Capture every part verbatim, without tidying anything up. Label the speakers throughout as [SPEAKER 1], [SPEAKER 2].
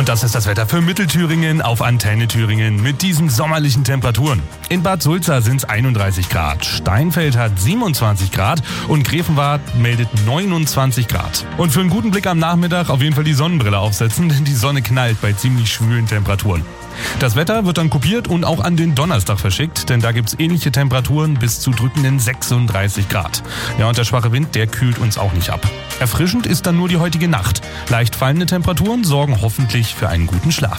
[SPEAKER 1] Und das ist das Wetter für Mittelthüringen auf Antenne Thüringen mit diesen sommerlichen Temperaturen. In Bad Sulza sind es einunddreißig Grad, Steinfeld hat siebenundzwanzig Grad und Grevenwald meldet neunundzwanzig Grad. Und für einen guten Blick am Nachmittag auf jeden Fall die Sonnenbrille aufsetzen, denn die Sonne knallt bei ziemlich schwülen Temperaturen. Das Wetter wird dann kopiert und auch an den Donnerstag verschickt, denn da gibt's ähnliche Temperaturen bis zu drückenden sechsunddreißig Grad. Ja, und der schwache Wind, der kühlt uns auch nicht ab. Erfrischend ist dann nur die heutige Nacht. Leicht fallende Temperaturen sorgen hoffentlich für einen guten Schlaf.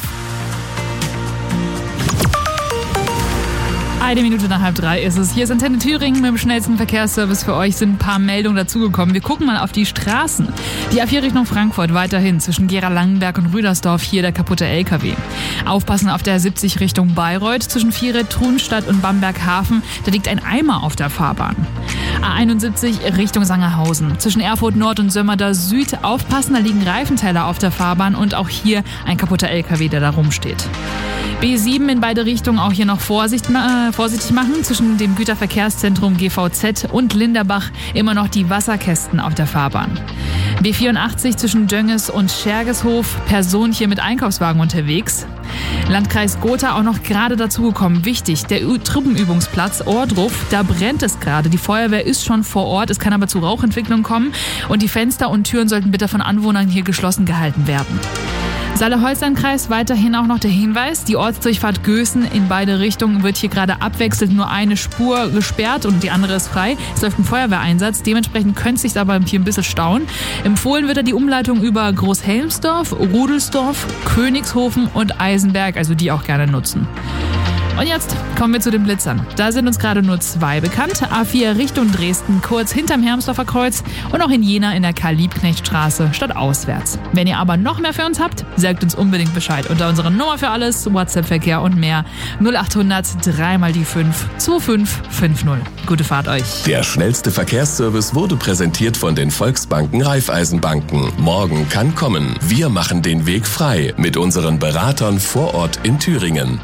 [SPEAKER 2] Eine Minute nach halb drei ist es. Hier ist Antenne Thüringen mit dem schnellsten Verkehrsservice für euch. Sind ein paar Meldungen dazugekommen. Wir gucken mal auf die Straßen. Die A vier Richtung Frankfurt weiterhin zwischen Gera-Langenberg und Rüdersdorf. Hier der kaputte L K W. Aufpassen auf der siebzig Richtung Bayreuth zwischen Vieret, Truhenstadt und Bamberg-Hafen. Da liegt ein Eimer auf der Fahrbahn. A einundsiebzig Richtung Sangerhausen. Zwischen Erfurt Nord und Sömmerda Süd. Aufpassen, da liegen Reifenteile auf der Fahrbahn und auch hier ein kaputter L K W, der da rumsteht. B sieben in beide Richtungen auch hier noch Vorsicht, äh, vorsichtig machen. Zwischen dem Güterverkehrszentrum G V Z und Linderbach immer noch die Wasserkästen auf der Fahrbahn. B vierundachtzig zwischen Dönges und Schergeshof. Person hier mit Einkaufswagen unterwegs. Landkreis Gotha auch noch gerade dazugekommen. Wichtig, der Truppenübungsplatz Ohrdruf, da brennt es gerade. Die Feuerwehr ist schon vor Ort, es kann aber zu Rauchentwicklung kommen. Und die Fenster und Türen sollten bitte von Anwohnern hier geschlossen gehalten werden. Saale-Holstein-Kreis weiterhin auch noch der Hinweis, die Ortsdurchfahrt Gößen in beide Richtungen wird hier gerade abwechselnd nur eine Spur gesperrt und die andere ist frei. Es läuft ein Feuerwehreinsatz, dementsprechend könnte es sich aber hier ein bisschen stauen. Empfohlen wird da die Umleitung über Großhelmsdorf, Rudelsdorf, Königshofen und Eisenberg, also die auch gerne nutzen. Und jetzt kommen wir zu den Blitzern. Da sind uns gerade nur zwei bekannt. A vier Richtung Dresden, kurz hinterm Hermsdorfer Kreuz und auch in Jena in der Karl-Liebknecht-Straße statt auswärts. Wenn ihr aber noch mehr für uns habt, sagt uns unbedingt Bescheid unter unserer Nummer für alles, WhatsApp-Verkehr und mehr null achthundert drei mal die fünf zwei fünf fünf null. Gute Fahrt euch.
[SPEAKER 3] Der schnellste Verkehrsservice wurde präsentiert von den Volksbanken Raiffeisenbanken. Morgen kann kommen. Wir machen den Weg frei mit unseren Beratern vor Ort in Thüringen.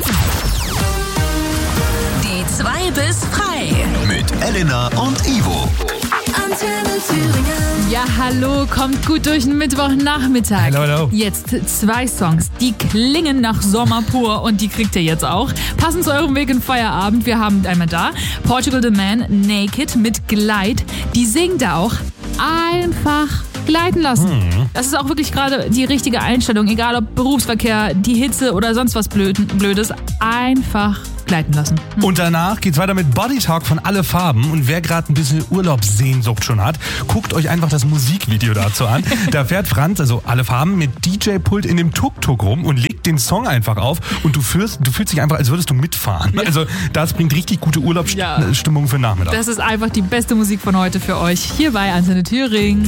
[SPEAKER 4] Zwei bis frei.
[SPEAKER 5] Mit Elena und Ivo.
[SPEAKER 4] Antenne Thüringen.
[SPEAKER 2] Ja, hallo, kommt gut durch den Mittwochnachmittag.
[SPEAKER 1] Hallo, hallo.
[SPEAKER 2] Jetzt zwei Songs, die klingen nach Sommer pur und die kriegt ihr jetzt auch. Passend zu eurem Weg in Feierabend, wir haben einmal da Portugal the Man, Naked mit Glide. Die singt da auch einfach gleiten lassen. Hm. Das ist auch wirklich gerade die richtige Einstellung, egal ob Berufsverkehr, die Hitze oder sonst was Blödes. Einfach gleiten lassen. Hm.
[SPEAKER 1] Und danach geht's weiter mit Body Talk von Alle Farben. Und wer gerade ein bisschen Urlaubssehnsucht schon hat, guckt euch einfach das Musikvideo dazu an. Da fährt Franz, also Alle Farben, mit D J-Pult in dem Tuk-Tuk rum und legt den Song einfach auf. Und du fühlst, du fühlst dich einfach, als würdest du mitfahren. Ja. Also das bringt richtig gute Urlaubsstimmung ja. für den Nachmittag.
[SPEAKER 2] Das ist einfach die beste Musik von heute für euch hier bei Antenne Thüringen.